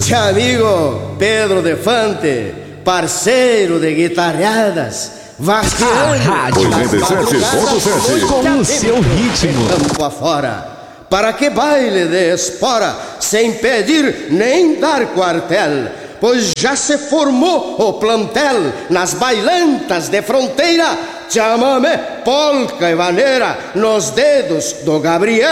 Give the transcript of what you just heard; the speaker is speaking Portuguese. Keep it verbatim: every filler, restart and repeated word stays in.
Tchê amigo Pedro Defante, parceiro de guitarreadas, vaqueando oitenta e sete ponto sete com o seu ritmo. Campo afora, para que baile de espora, sem pedir nem dar quartel, pois já se formou o plantel nas bailantas de fronteira, chamame, polca e vaneira nos dedos do Gabriel.